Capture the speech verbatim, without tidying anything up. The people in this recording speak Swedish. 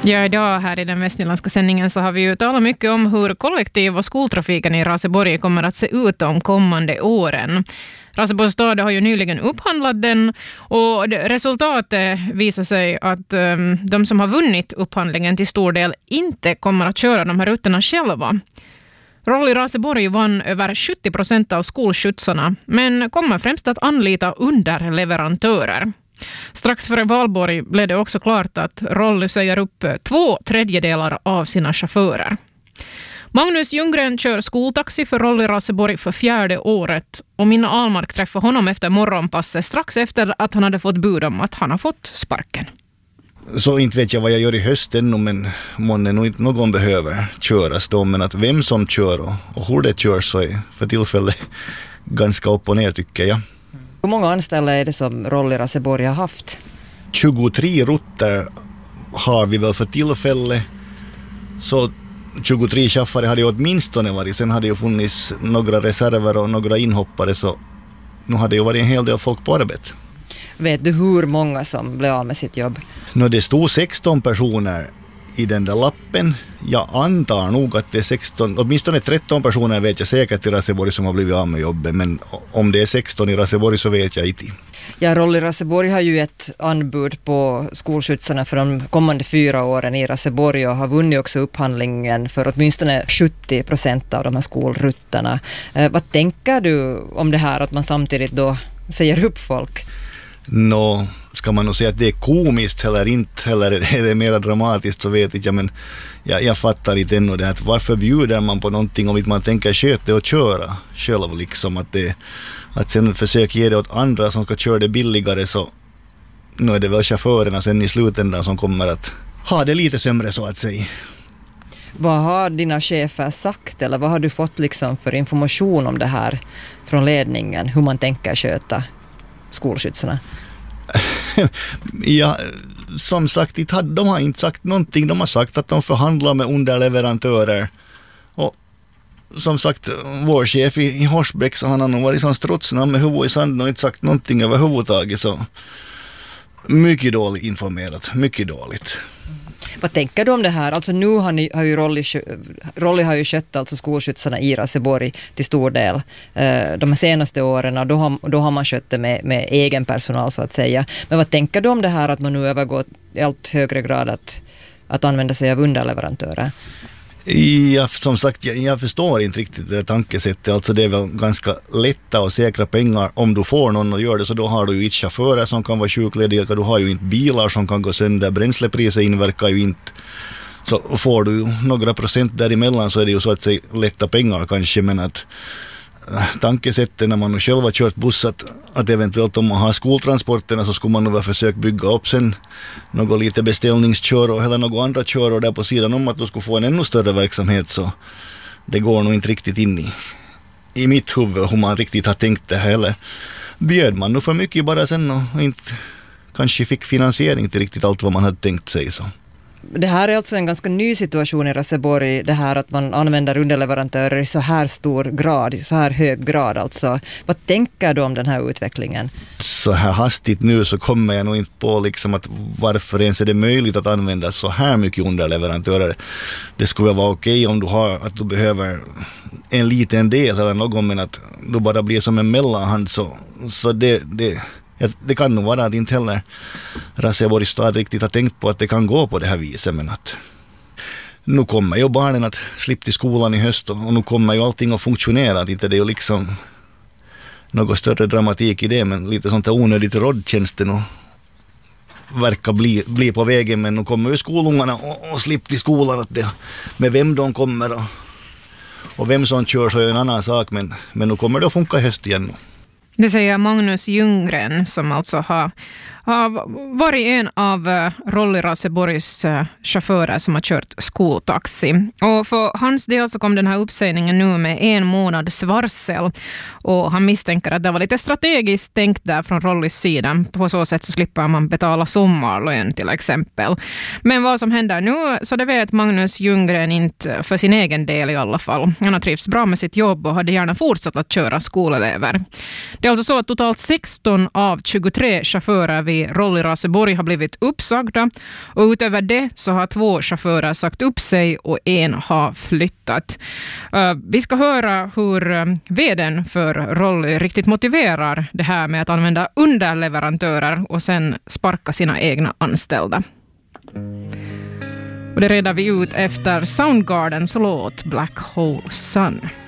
Ja, idag här i den västnyländska sändningen så har vi ju talat mycket om hur kollektiv- och skoltrafiken i Raseborg kommer att se ut de kommande åren. Raseborgs stad har ju nyligen upphandlat den och resultatet visar sig att um, de som har vunnit upphandlingen till stor del inte kommer att köra de här rutterna själva. Rolly Raseborg vann över sjuttio procent av skolskjutsarna men kommer främst att anlita underleverantörer. Strax före valborg blev det också klart att Rolly säger upp två tredjedelar av sina chaufförer. Magnus Ljunggren kör skoltaxi för Rolly Raseborg för fjärde året och Minna Almark träffade honom efter morgonpasset strax efter att han hade fått bud om att han har fått sparken. Så inte vet jag vad jag gör i hösten, men månne nog inte någon behöver köras då, men att vem som kör och, och hur det körs så är för tillfället ganska upp och ner tycker jag. Hur många anställda är det som Rolly Raseborg har haft? tjugotre rutter har vi väl för tillfället, så tjugotre chaffare hade ju åtminstone varit, sen hade ju funnits några reserver och några inhoppare, så nu hade ju varit en hel del folk på arbete. Vet du hur många som blev av med sitt jobb? Nu det stod sexton personer i den där lappen. Jag antar nog att det är sexton, åtminstone tretton personer vet jag säkert i Raseborg som har blivit av med jobbet, men om det är sexton i Raseborg så vet jag inte. Ja, Rolly Raseborg har ju ett anbud på skolskjutsarna för de kommande fyra åren i Raseborg och har vunnit också upphandlingen för åtminstone sjuttio procent av de här skolrutterna. Eh, vad tänker du om det här att man samtidigt då säger upp folk? Nå, ska man nog säga att det är komiskt eller inte, eller är det mer dramatiskt så vet inte jag, men jag, jag fattar inte ännu det att varför bjuder man på någonting om inte man tänker sköta det och köra själv liksom, att, det, att sen försöka ge det åt andra som ska köra det billigare, så nu är det väl chaufförerna sen i slutändan som kommer att ha det lite sämre så att säga. Vad har dina chefer sagt eller vad har du fått liksom för information om det här från ledningen, hur man tänker sköta skolskjutsarna? Ja, som sagt, de har inte sagt någonting. De har sagt att de förhandlar med underleverantörer. Och som sagt, vår chef i Horsbäck, så han har nog varit sån strutsnamn med huvud i sanden och inte sagt någonting överhuvudtaget. Så mycket dåligt informerat, mycket dåligt. Vad tänker du om det här? Alltså nu har, ni, har ju Rolly, Rolly har ju skött alltså skolskjutsarna i Raseborg till stor del eh, de senaste åren, och då har, då har man skött det med, med egen personal så att säga. Men vad tänker du om det här att man nu övergår i allt högre grad att, att använda sig av underleverantörer? Ja, som sagt, jag, jag förstår inte riktigt det tankesättet. Alltså det är väl ganska lätta och säkra pengar om du får någon att göra det, så då har du ju inte chaufförer som kan vara sjuklediga, du har ju inte bilar som kan gå sönder, bränslepriser inverkar ju inte. Så får du några procent däremellan så är det ju så att säga lätta pengar kanske, men att tankesättet när man nu själv har kört buss att, att eventuellt om man har skoltransporterna så skulle man nog väl försöka bygga upp sen något lite beställningskör eller något andra kör där på sidan om att du skulle få en ännu större verksamhet, så det går nog inte riktigt in i, i mitt huvud hur man riktigt har tänkt det här, eller bjöd man nu för mycket bara sen och inte kanske fick finansiering till riktigt allt vad man hade tänkt sig så. Det här är alltså en ganska ny situation i Raseborg, det här att man använder underleverantörer i så här stor grad, i så här hög grad alltså. Vad tänker du om den här utvecklingen? Så här hastigt nu så kommer jag nog inte på liksom att varför ens är det möjligt att använda så här mycket underleverantörer. Det skulle vara okej om du har att du behöver en liten del eller någon, men att du bara blir som en mellanhand, så, så det... det Ja, det kan nog vara att inte heller Raseborgs stad riktigt har tänkt på att det kan gå på det här viset, men att nu kommer ju barnen att slippa till skolan i höst och nu kommer ju allting att funktionera, att inte det är ju liksom något större dramatik i det, men lite sånt här onödigt rådtjänsten och verkar bli, bli på vägen, men nu kommer ju skolungarna och, och slippa till skolan, att det, med vem de kommer och, och vem som kör så är en annan sak, men, men nu kommer det att funka i höst igen. Det säger Magnus Ljunggren som alltså har, har varit en av Rolly Raseborgs chaufförer som har kört skoltaxi. Och för hans del så kom den här uppsägningen nu med en månads varsel. Och han misstänker att det var lite strategiskt tänkt där från Rollys sida. På så sätt så slipper man betala sommarlön till exempel. Men vad som händer nu så det vet Magnus Ljunggren inte för sin egen del i alla fall. Han har trivts bra med sitt jobb och hade gärna fortsatt att köra skolelever. Det är alltså så att totalt sexton av tjugotre chaufförer vid i Rolly Raseborg har blivit uppsagda, och utöver det så har två chaufförer sagt upp sig och en har flyttat. Uh, vi ska höra hur uh, vdn för Rolly riktigt motiverar det här med att använda underleverantörer och sen sparka sina egna anställda. Och det redar vi ut efter Soundgardens låt Black Hole Sun.